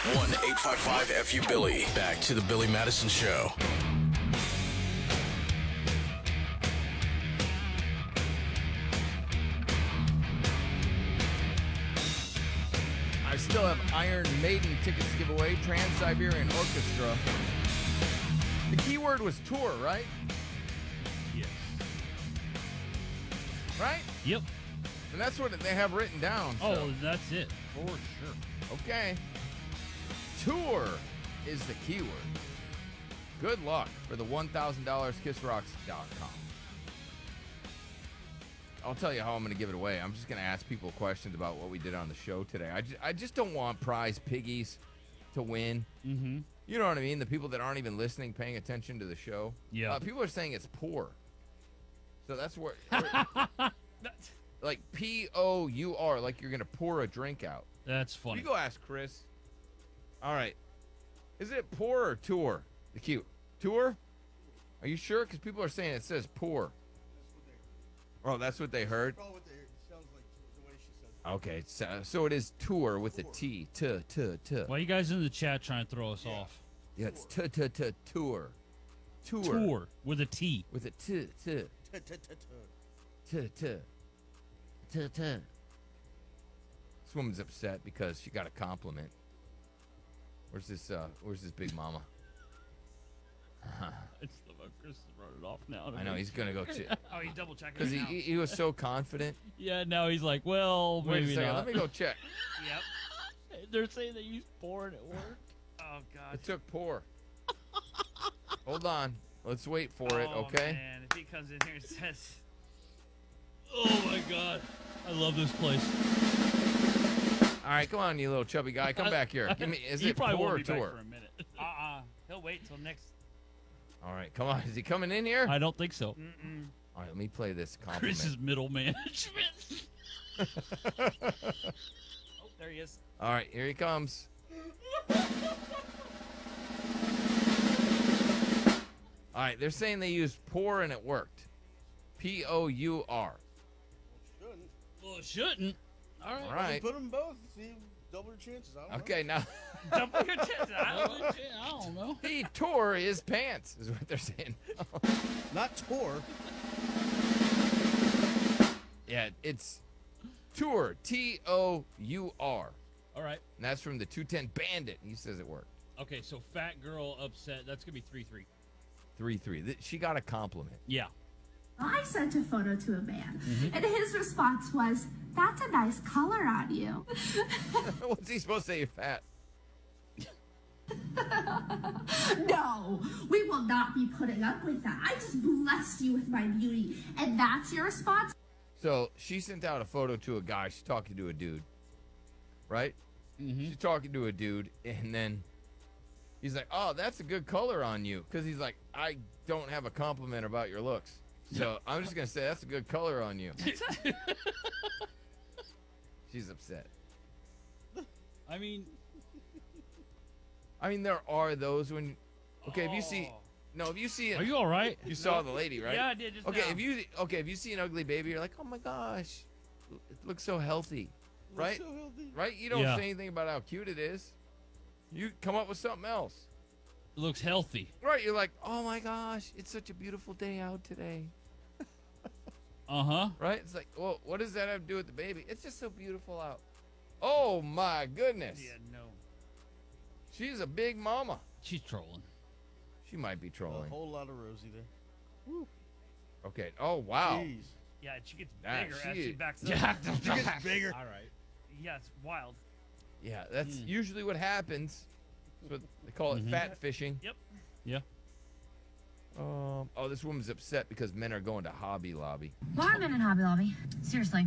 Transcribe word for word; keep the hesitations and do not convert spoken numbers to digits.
one eight five five F U Billy. Back to the Billy Madison Show. I still have Iron Maiden tickets to give away, Trans-Siberian Orchestra. The keyword was tour, right? Yes. Right? Yep. And that's what they have written down. Oh, so. that's it. For sure. Okay. Tour is the keyword. Good luck for the one thousand dollars kiss rocks dot com. I'll tell you how I'm going to give it away. I'm just going to ask people questions about what we did on the show today. I just, I just don't want prize piggies to win. Mm-hmm. You know what I mean? The people that aren't even listening, paying attention to the show. Yeah. Uh, people are saying it's poor. So that's where, That's, like P O U R, like you're going to pour a drink out. that's funny. You go ask Chris. All right. Is it pour or tour? The cute. Tour? Are you sure? Because people are saying it says pour. Oh, that's what they heard? Oh, what they heard. It sounds like the way she says it. Okay. So, so it is tour with a T. T, T, T. Why are you guys in the chat trying to throw us off? Yeah, it's T, T, T, tour. Tour. Tour with a T. With a T, T, T, T. T, T. This woman's upset because she got a compliment. Where's this, uh, where's this big mama? It's the Chris is running off now. I know, he's going to go check. Oh, he's double checking Because it he, now. he he was so confident. Yeah, now he's like, well, Wait a maybe second, not. let me go check. Yep. They're saying they use porn at work. Oh, God. It took pour. Hold on. Let's wait for it, Oh, okay? man. If he comes in here and says, Oh my God, I love this place. All right, come on, you little chubby guy. Come back here. Give me. Is you it probably pour or won't be back tour? for a minute. uh-uh, he'll wait till next. All right, come on. Is he coming in here? I don't think so. Mm-mm. All right, let me play this compliment. Chris's middle management. Oh, there he is. All right, here he comes. All right, they're saying they used pour and it worked. P O U R. Shouldn't. Well, it shouldn't. All right. All right. Put them both. See, double your chances. I don't Okay, now Double your chance. I Well, don't- I don't know. he tore his pants, is what they're saying. know. Not tour. Yeah, it's tour. T O U R. All right. And that's from the two ten Bandit. He says it worked. Okay, so fat girl upset. That's gonna be three three. three three. Th- She got a compliment. Yeah. I sent a photo to a man, and his response was, "That's a nice color on you." What's he supposed to say? You're fat. No, we will not be putting up with that. I just blessed you with my beauty, and that's your response? So she sent out a photo to a guy. She's talking to a dude, right? Mm-hmm. She's talking to a dude, and then he's like, "Oh, that's a good color on you," because he's like, "I don't have a compliment about your looks, so I'm just gonna say that's a good color on you." She's upset. I mean, I mean, there are those when, okay, if you see, Oh. no, if you see, are you all right? you saw the lady, right? Yeah, I did just Okay, now. if you okay, if you see an ugly baby, you're like, "Oh my gosh, it looks so healthy," right? So healthy. Right? You don't Yeah. say anything about how cute it is. You come up with something else. It looks healthy. Right? You're like, "Oh my gosh, it's such a beautiful day out today." Uh huh. Right? It's like, well, what does that have to do with the baby? It's just so beautiful out. Oh my goodness. Yeah, no. She's a big mama. She's trolling. She might be A trolling. whole lot of Rosie there. Okay. Oh wow. Jeez. Yeah, she gets Nah, bigger she as she is- backs up. Yeah. She gets bigger. All right. Yeah, it's wild. Yeah, that's Mm. usually what happens. That's what they call it, Mhm. fat fishing. Yep. Yeah. Um. Oh, this woman's upset because men are going to Hobby Lobby. Why are men in Hobby Lobby? Seriously.